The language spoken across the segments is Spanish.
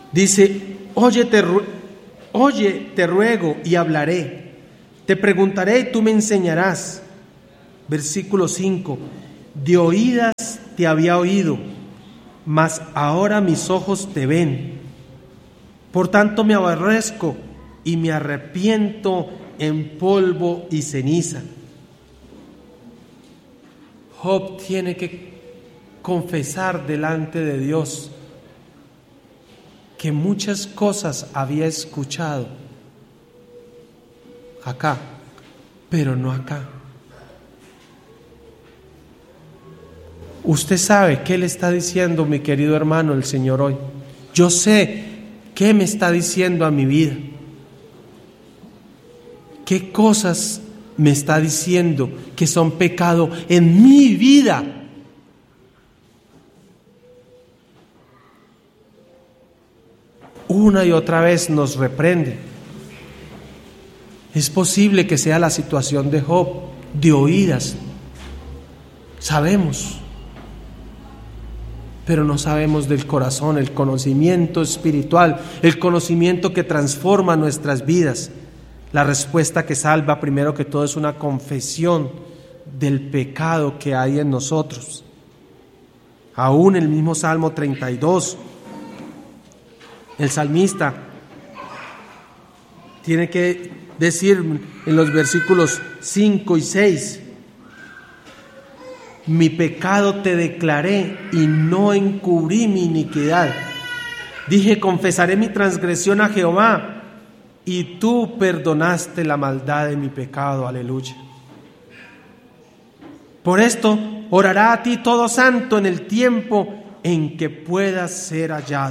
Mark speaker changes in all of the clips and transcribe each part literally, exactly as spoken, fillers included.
Speaker 1: Dice, oye te, oye, te ruego y hablaré. Te preguntaré y tú me enseñarás. Versículo cinco. De oídas te había oído, mas ahora mis ojos te ven. Por tanto me aborrezco y me arrepiento en polvo y ceniza. Job tiene que confesar delante de Dios que muchas cosas había escuchado acá, pero no acá. Usted sabe qué le está diciendo, mi querido hermano, el Señor hoy. Yo sé qué me está diciendo a mi vida. ¿Qué cosas me está diciendo que son pecado en mi vida? Una y otra vez nos reprende. Es posible que sea la situación de Job, de oídas. Sabemos, pero no sabemos del corazón, el conocimiento espiritual, el conocimiento que transforma nuestras vidas. La respuesta que salva, primero que todo, es una confesión del pecado que hay en nosotros. Aún el mismo Salmo treinta y dos, el salmista tiene que decir en los versículos cinco y seis: mi pecado te declaré y no encubrí mi iniquidad. Dije, confesaré mi transgresión a Jehová, y tú perdonaste la maldad de mi pecado. Aleluya. Por esto orará a ti todo santo en el tiempo en que puedas ser hallado.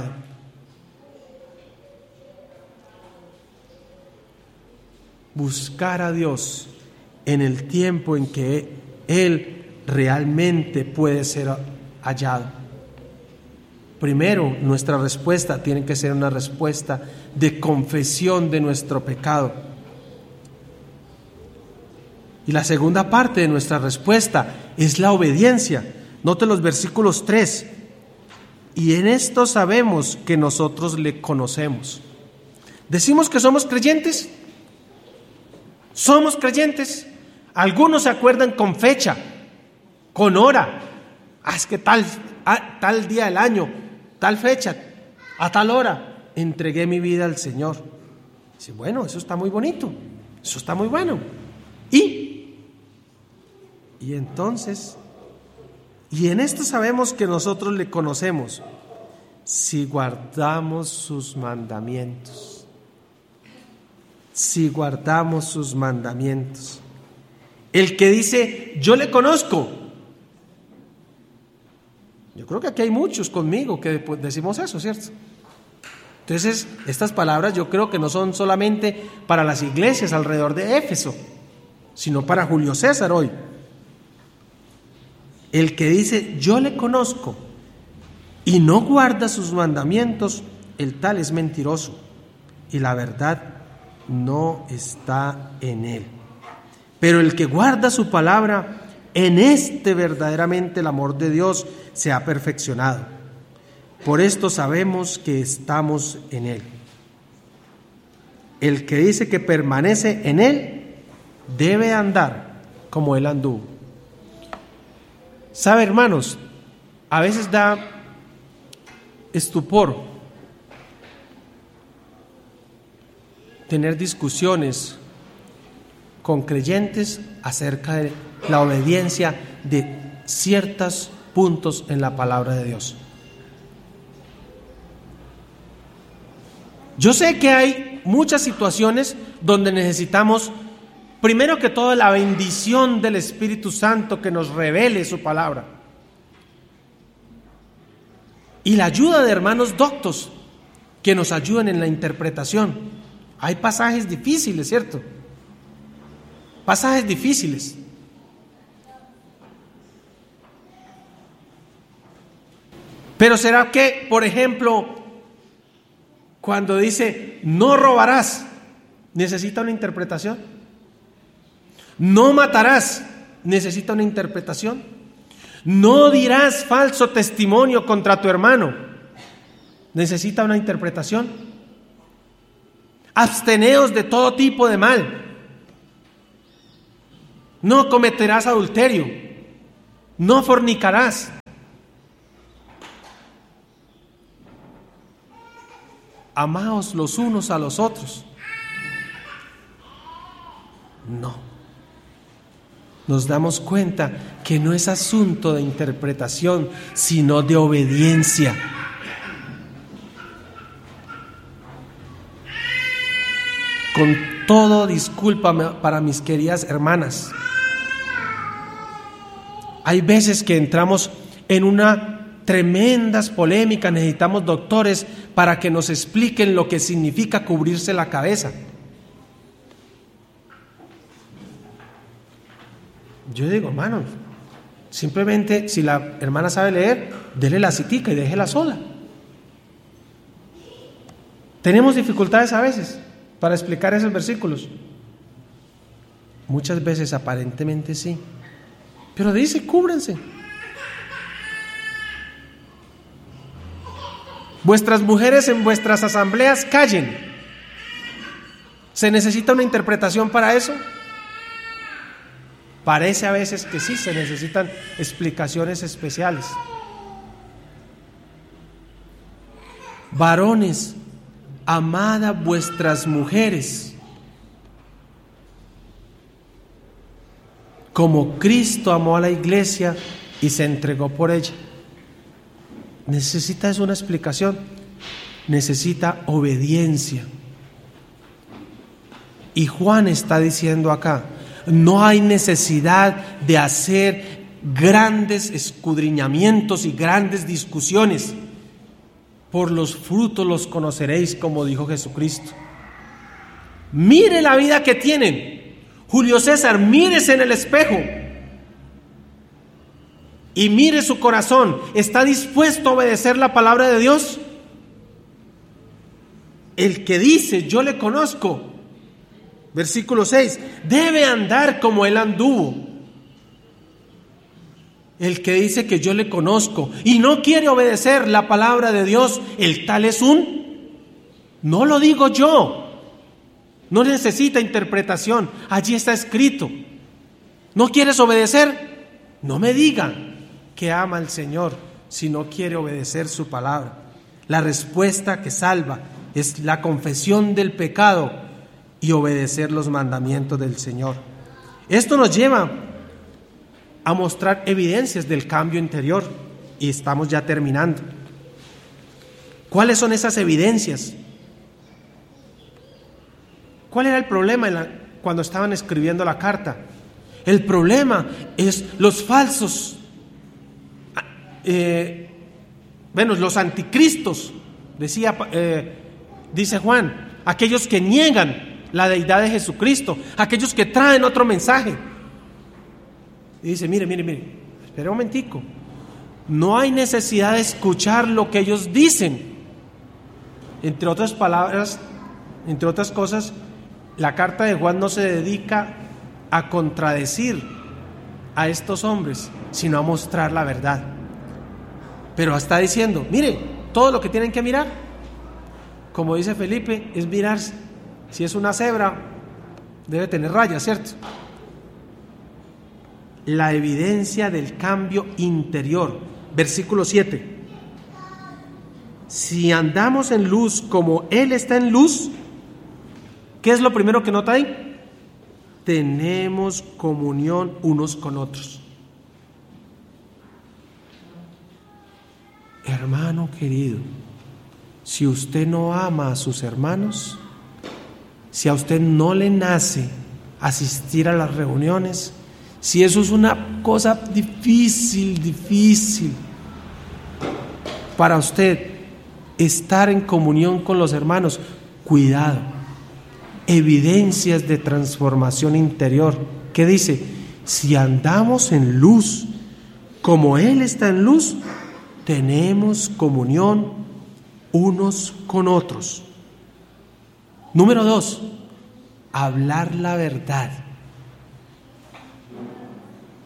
Speaker 1: Buscar a Dios en el tiempo en que Él realmente puede ser hallado. Primero, nuestra respuesta tiene que ser una respuesta de confesión de nuestro pecado. Y la segunda parte de nuestra respuesta es la obediencia. Note los versículos tres. Y en esto sabemos que nosotros le conocemos. ¿Decimos que somos creyentes? Somos creyentes. Algunos se acuerdan con fecha, con hora. Ah, es que tal, ah, tal día del año, tal fecha, a tal hora, entregué mi vida al Señor. Dice, bueno, eso está muy bonito, eso está muy bueno. Y, y entonces, y en esto sabemos que nosotros le conocemos, si guardamos sus mandamientos. Si guardamos sus mandamientos. El que dice, yo le conozco. Yo creo que aquí hay muchos conmigo que decimos eso, ¿cierto? Entonces, estas palabras yo creo que no son solamente para las iglesias alrededor de Éfeso, sino para Julio César hoy. El que dice, yo le conozco, y no guarda sus mandamientos, el tal es mentiroso, y la verdad no está en él. Pero el que guarda su palabra, en este verdaderamente el amor de Dios se ha perfeccionado. Por esto sabemos que estamos en él. El que dice que permanece en él, debe andar como él anduvo. ¿Sabe, hermanos? A veces da estupor tener discusiones con creyentes acerca de la obediencia de ciertos puntos en la palabra de Dios. Yo sé que hay muchas situaciones donde necesitamos, primero que todo, la bendición del Espíritu Santo que nos revele su palabra y la ayuda de hermanos doctos que nos ayuden en la interpretación. Hay pasajes difíciles, ¿cierto? Pasajes difíciles. Pero ¿será que, por ejemplo, cuando dice no robarás, necesita una interpretación? No matarás, necesita una interpretación. No dirás falso testimonio contra tu hermano, necesita una interpretación. Absteneos de todo tipo de mal. No cometerás adulterio. No fornicarás. Amaos los unos a los otros. No. Nos damos cuenta que no es asunto de interpretación, sino de obediencia. Con todo, disculpa para mis queridas hermanas. Hay veces que entramos en una tremendas polémicas, necesitamos doctores para que nos expliquen lo que significa cubrirse la cabeza. Yo digo, hermano, simplemente si la hermana sabe leer, dele la citica y déjela sola. Tenemos dificultades a veces para explicar esos versículos. Muchas veces aparentemente sí, pero dice, cúbranse. Vuestras mujeres en vuestras asambleas callen. ¿Se necesita una interpretación para eso? Parece a veces que sí, se necesitan explicaciones especiales. Varones, amad a vuestras mujeres, como Cristo amó a la iglesia y se entregó por ella. Necesita eso una explicación, necesita obediencia. Y Juan está diciendo acá, no hay necesidad de hacer grandes escudriñamientos y grandes discusiones. Por los frutos los conoceréis, como dijo Jesucristo. Mire la vida que tienen. Julio César, mírese en el espejo y mire su corazón. ¿Está dispuesto a obedecer la palabra de Dios? El que dice, yo le conozco, versículo seis, debe andar como él anduvo. El que dice que yo le conozco y no quiere obedecer la palabra de Dios, el tal es un, no lo digo yo, no necesita interpretación, allí está escrito. ¿No quieres obedecer? No me diga que ama al Señor si no quiere obedecer su palabra. La respuesta que salva es la confesión del pecado y obedecer los mandamientos del Señor. Esto nos lleva a mostrar evidencias del cambio interior y estamos ya terminando. ¿Cuáles son esas evidencias? ¿Cuál era el problema en la, cuando estaban escribiendo la carta? El problema es los falsos, eh, bueno, los anticristos, decía, eh, dice Juan, aquellos que niegan la deidad de Jesucristo, aquellos que traen otro mensaje. Y dice, mire, mire, mire, espera un momentico, no hay necesidad de escuchar lo que ellos dicen. Entre otras palabras, entre otras cosas, la carta de Juan no se dedica a contradecir a estos hombres, sino a mostrar la verdad. Pero está diciendo, mire, todo lo que tienen que mirar, como dice Felipe, es mirar si es una cebra, debe tener rayas, ¿cierto? La evidencia del cambio interior. Versículo siete. Si andamos en luz como Él está en luz, ¿qué es lo primero que nota ahí? Tenemos comunión unos con otros. Hermano querido, si usted no ama a sus hermanos, si a usted no le nace asistir a las reuniones, si eso es una cosa difícil, difícil para usted estar en comunión con los hermanos, cuidado. Evidencias de transformación interior. ¿Qué dice? Si andamos en luz, como Él está en luz, tenemos comunión unos con otros. Número dos, hablar la verdad.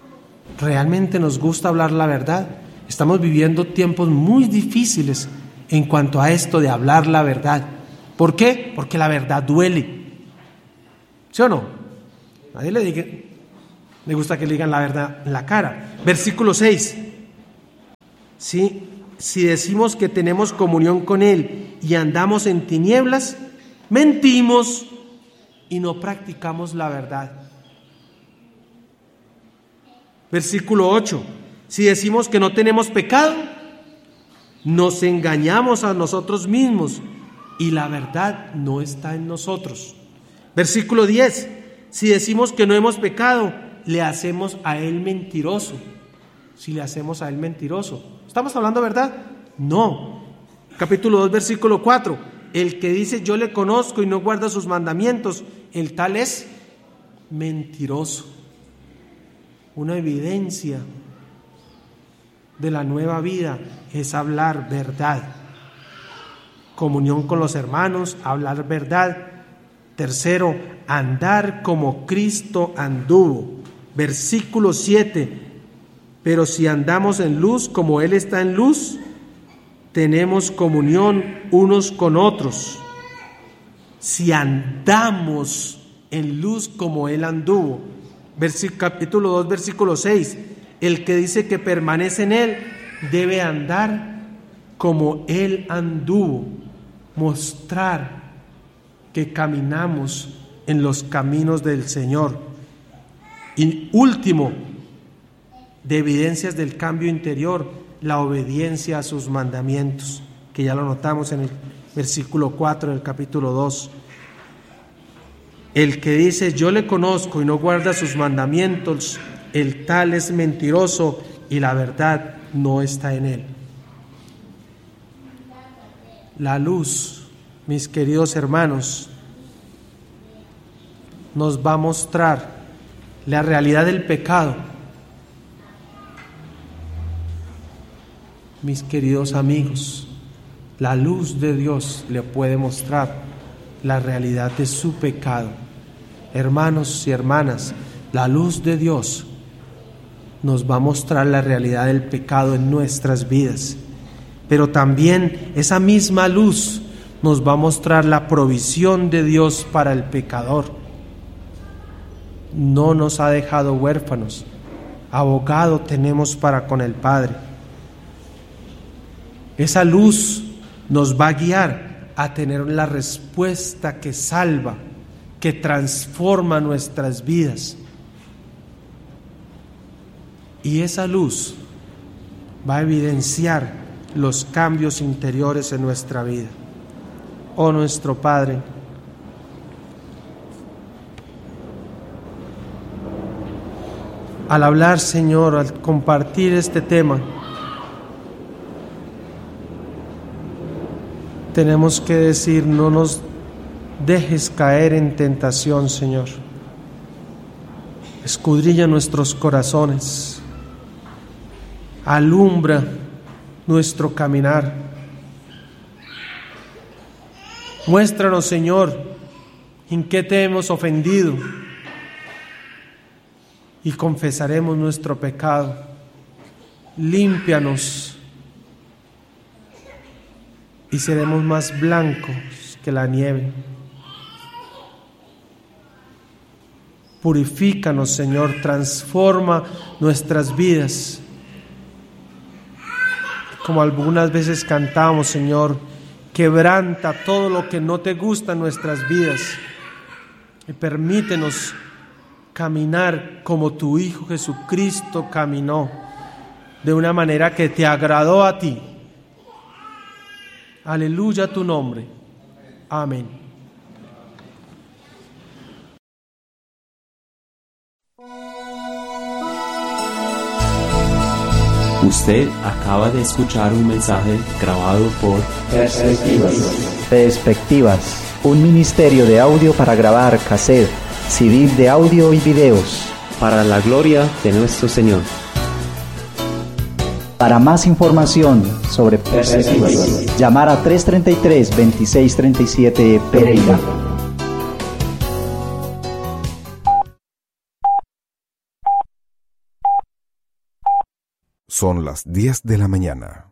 Speaker 1: ¿Realmente nos gusta hablar la verdad? Estamos viviendo tiempos muy difíciles en cuanto a esto de hablar la verdad. ¿Por qué? Porque la verdad duele. ¿Sí o no? Nadie le diga, le gusta que le digan la verdad en la cara. Versículo seis. ¿Sí? Si decimos que tenemos comunión con Él y andamos en tinieblas, mentimos y no practicamos la verdad. Versículo ocho. Si decimos que no tenemos pecado, nos engañamos a nosotros mismos y la verdad no está en nosotros. Versículo diez. Si decimos que no hemos pecado, le hacemos a Él mentiroso. Si le hacemos a Él mentiroso, ¿estamos hablando verdad? No. Capítulo dos, versículo cuatro. El que dice yo le conozco y no guarda sus mandamientos, el tal es mentiroso. Una evidencia de la nueva vida es hablar verdad. Comunión con los hermanos, hablar verdad. Tercero, andar como Cristo anduvo. Versículo siete. Pero si andamos en luz como Él está en luz, tenemos comunión unos con otros. Si andamos en luz como Él anduvo. Versículo, capítulo dos, versículo seis. El que dice que permanece en Él debe andar como Él anduvo. Mostrar que caminamos en los caminos del Señor. Y último, de evidencias del cambio interior, la obediencia a sus mandamientos, que ya lo notamos en el versículo cuatro del capítulo dos. El que dice yo le conozco y no guarda sus mandamientos, el tal es mentiroso y la verdad no está en él. La luz, mis queridos hermanos, nos va a mostrar la realidad del pecado. Mis queridos amigos, la luz de Dios le puede mostrar la realidad de su pecado. Hermanos y hermanas, la luz de Dios nos va a mostrar la realidad del pecado en nuestras vidas, pero también esa misma luz nos va a mostrar la provisión de Dios para el pecador. No nos ha dejado huérfanos, abogado tenemos para con el Padre. Esa luz nos va a guiar a tener la respuesta que salva, que transforma nuestras vidas. Y esa luz va a evidenciar los cambios interiores en nuestra vida. Oh nuestro Padre, al hablar, Señor, al compartir este tema, tenemos que decir, no nos dejes caer en tentación, Señor. Escudriña nuestros corazones, alumbra nuestro caminar. Muéstranos, Señor, en qué te hemos ofendido y confesaremos nuestro pecado. Límpianos y seremos más blancos que la nieve. Purifícanos, Señor, transforma nuestras vidas. Como algunas veces cantamos, Señor, quebranta todo lo que no te gusta en nuestras vidas y permítenos caminar como tu Hijo Jesucristo caminó, de una manera que te agradó a ti. Aleluya tu nombre. Amén.
Speaker 2: Usted acaba de escuchar un mensaje grabado por
Speaker 3: Perspectivas. Perspectivas, un ministerio de audio para grabar cassette, C D de audio y videos.
Speaker 2: Para la gloria de nuestro Señor.
Speaker 3: Para más información sobre Perspectivas, llamar a tres treinta y tres, veintiséis treinta y siete Pereira.
Speaker 4: Son las diez de la mañana.